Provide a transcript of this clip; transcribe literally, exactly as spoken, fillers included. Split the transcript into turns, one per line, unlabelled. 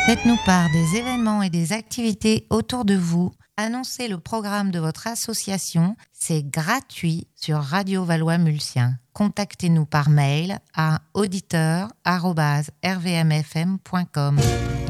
Faites-nous part des événements et des activités autour de vous. Annoncez le programme de votre association. C'est gratuit sur Radio Valois-Mulsien. Contactez-nous par mail à auditeur arobase r v m f m point com.